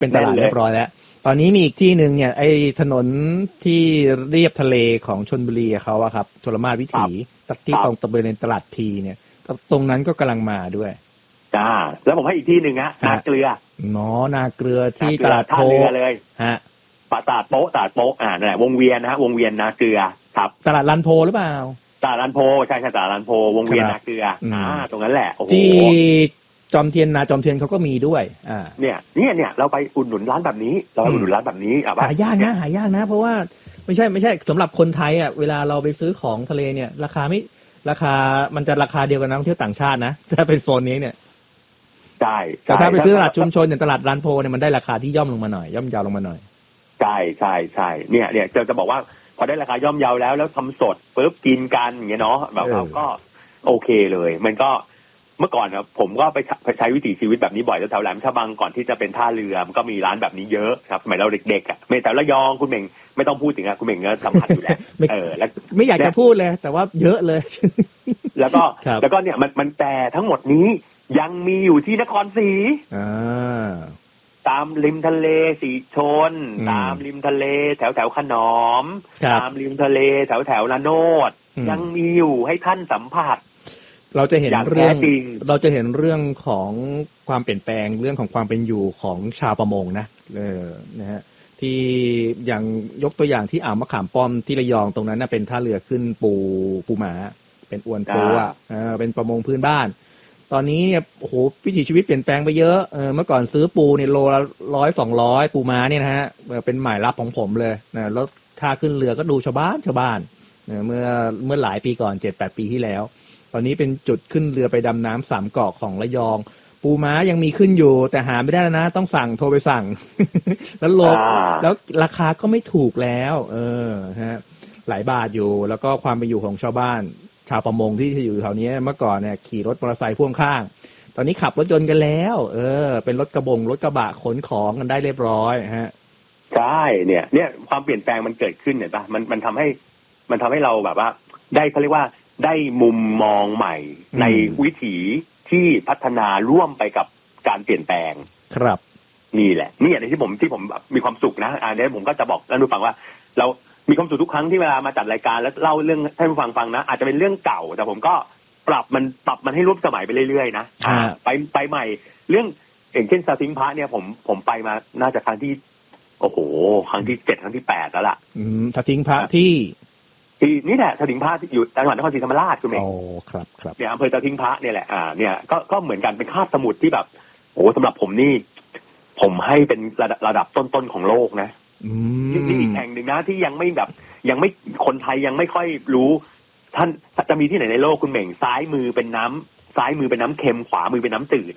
เป็นตลาดเรียบร้อยแล้วตอนนี้มีอีกที่นึงเนี่ยไอ้ถนนที่เรียบทะเลของชลบุรีเขาอะครับชลมาศวิถีที่ตรงตะบนในตลาดพีเนี่ยตรงนั้นก็กำลังมาด้วยจ้าแล้วผมให้อีกที่นึงฮะนาเกลือนาเกลือที่ตลาดโพเลยฮะตลาดโป๊ะนั่นแหละวงเวียนนะฮะวงเวียนนาเกลือครับตลาดลันโพหรือเปล่าตลาดลันโพใช่ตลาดลันโพวงเวียนนาเกลือตรงนั้นแหละโอ้โหที่จอมเทียนนาจอมเทียนเขาก็มีด้วยเนี่ยเราไปอุดหนุนร้านแบบนี้หายากนะเพราะว่าไม่ใช่สำหรับคนไทยอ่ะเวลาเราไปซื้อของทะเลเนี่ยราคามันจะราคาเดียวกับนักท่องเที่ยวต่างชาตินะถ้าเป็นโซนนี้เนี่ยใช่แต่ถ้าไปซื้อตลาดชุมชนอย่างตลาดลันโพเนี่ยมันได้ราคาที่ย่อมลงมาหน่อยย่อมเยาลงมาหน่อยใช่เนี่ยจะบอกว่าพอได้ราคาย่อมเยาแล้วทำสดปุ๊บกินกันอย่างเงี้ยเนาะแบบเราก็โอเคเลยมันก็เมื่อก่อนนะผมก็ไปใช้วิถีชีวิตแบบนี้บ่อยแถวแหลมฉบังก่อนที่จะเป็นท่าเรือมันก็มีร้านแบบนี้เยอะครับสมัยเราเด็กๆอ่ะไม่แต่ระยองคุณเม่งไม่ต้องพูดถึงคุณเม่งก็สัมผัสอยู่แล้วแล้วไม่อยากจะพูดเลยแต่ว่าเยอะเลยแล้วก็เนี่ยมันแต่ทั้งหมดนี้ยังมีอยู่ที่นครศรีตามริมทะเลสีชนตามริมทะเลแถวขนอมตามริมทะเลแถวละโนดยังมีอยู่ให้ท่านสัมผัสเราจะเห็นเรื่องของความเปลี่ยนแปลงเรื่องของความเป็นอยู่ของชาวประมงนะฮะที่อย่างยกตัวอย่างที่อ่าวมะขามป้อมที่ระยองตรงนั้นเป็นท่าเรือขึ้นปูม้าเป็นอวนปูเป็นประมงพื้นบ้านตอนนี้เนี่ยโอ้โหวิถีชีวิตเปลี่ยนแปลงไปเยอะเมื่อก่อนซื้อปูเนี่ยโลละ100-200ปูม้าเนี่ยนะฮะเป็นหมายรับของผมเลยนะแล้วค่าขึ้นเรือก็ดูชาวบ้านเมื่อหลายปีก่อน 7-8 ปีที่แล้วตอนนี้เป็นจุดขึ้นเรือไปดำน้ำ3 เกาะของระยองปูม้ายังมีขึ้นอยู่แต่หาไม่ได้แล้วนะต้องโทรไปสั่ง แล้วราคาก็ไม่ถูกแล้วฮะหลายบาทอยู่แล้วก็ความเป็นอยู่ของชาวบ้านชาวประมงที่อยู่แถวนี้เมื่อก่อนเนี่ยขี่รถมอเตอร์ไซค์พ่วงข้างตอนนี้ขับรถยนต์กันแล้วเป็นรถกระบะขนของกันได้เรียบร้อยฮะใช่เนี่ยความเปลี่ยนแปลงมันเกิดขึ้นเห็นป่ะมันทำให้เราแบบว่าได้เขาเรียกว่าได้มุมมองใหม่ในวิถีที่พัฒนาร่วมไปกับการเปลี่ยนแปลงครับนี่แหละนี่อะไรที่ผมมีความสุขนะอันนี้ผมก็จะบอกท่านผู้ฟังว่าเรามีความสุขทุกครั้งที่เวลามาจัดรายการแล้วเล่าเรื่องให้ผู้ฟังนะอาจจะเป็นเรื่องเก่าแต่ผมก็ปรับมันให้ร่วมสมัยไปเรื่อยๆนะไปใหม่เรื่องอย่างเช่นสทิงพระเนี่ยผมไปมาน่าจะครั้งที่โอ้โหครั้งที่7ครั้งที่8แล้วล่ะสทิงพระที่นี่แหละสทิงพระที่อยู่จังหวัดนครศรีธรรมราชคุณเองครับเนี่ยอำเภอสทิงพระเนี่ยแหละเนี่ยก็เหมือนกันเป็นคาบสมุทรที่แบบโอ้สำหรับผมนี่ผมให้เป็นระดับต้นๆของโลกนะนี่อีกแห่งหนึ่งนะที่ยังไม่คนไทยยังไม่ค่อยรู้ท่านจะมีที่ไหนในโลกคุณเหม่งซ้ายมือเป็นน้ำเค็มขวามือเป็นน้ำจืด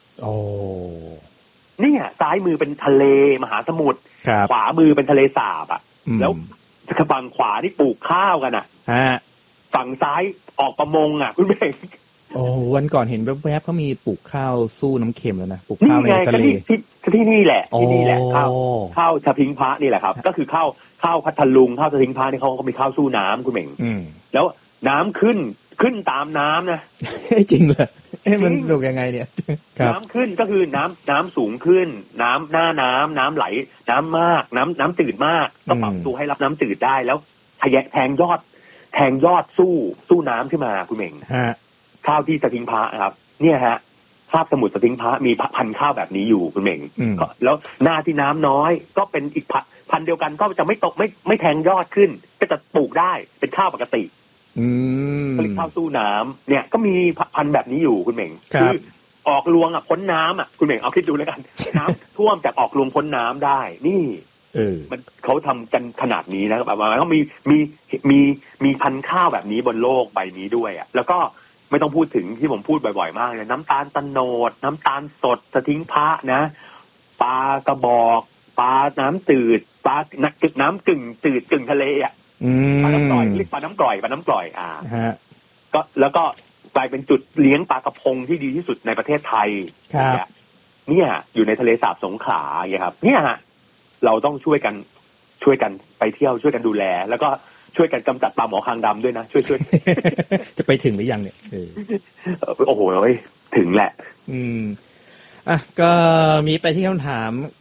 เนี่ยซ้ายมือเป็นทะเลมหาสมุทรขวามือเป็นทะเลสาบแล้วฝั่งขวาที่ปลูกข้าวกันฝั่งซ้ายออกประมงคุณเหม่งวันก่อนเห็นแวบๆเขามีปลูกข้าวสู้น้ำเค็มแล้วนะปลูกข้าวในทะเลที่นี่แหละข้าวสทิงพระนี่แหละครับก็คือข้าวพัทลุงข้าวสทิงพระนี่เขาก็มีข้าวสู้น้ำคุณเหม่งแล้วน้ำขึ้นตามน้ำนะจริงเหรอมันดูยังไงเนี่ยน้ำขึ้นก็คือน้ำสูงขึ้นน้ำหน้าน้ำไหลน้ำมากน้ำจืดมากก็ปรับตัวให้รับน้ำจืดได้แล้วแทงยอดสู้น้ำขึ้นมาคุณเหม่งข้าวที่สทิงพระครับเนี่ยฮะคาบสมุทรสทิงพระมีพันธุ์ข้าวแบบนี้อยู่คุณเหม่งแล้วหน้าที่น้ำน้อยก็เป็นอีกพันธุ์เดียวกันก็จะไม่ตกไม่แทงยอดขึ้นก็จะปลูกได้เป็นข้าวปกติผลิตข้าวสู้น้ำเนี่ยก็มีพันธุ์แบบนี้อยู่คุณเหม่งคือออกรวงพ้นน้ำคุณเหม่งเอาคิดดูแล้วกันน้ำท่วมจากออกรวงพ้นน้ำได้นี่มันเขาทำกันขนาดนี้นะครับแบบว่าเขามีพันธุ์ข้าวแบบนี้บนโลกใบนี้ด้วยแล้วก็ไม่ต้องพูดถึงที่ผมพูดบ่อยๆมากเลยน้ำตาลตะโนดน้ำตาลสดสทิงพระนะปลากระบอกปลาน้ำจืดปลาน้ำกึ่งจืดกึ่งทะเลปลาน้ำกร่อยเรียกปลาน้ำกร่อยก็แล้วก็กลายเป็นจุดเลี้ยงปลากระพงที่ดีที่สุดในประเทศไทยเนี่ยอยู่ในทะเลสาบสงขลาเนี่ยครับเนี่ยเราต้องช่วยกันไปเที่ยวช่วยกันดูแลแล้วก็ช่วยกันกำจัดปลาหมอคางดำด้วยนะช่วยจะไปถึงหรือยังเนี่ยโอ้โหถึงแหละก็มีไปที่คำถาม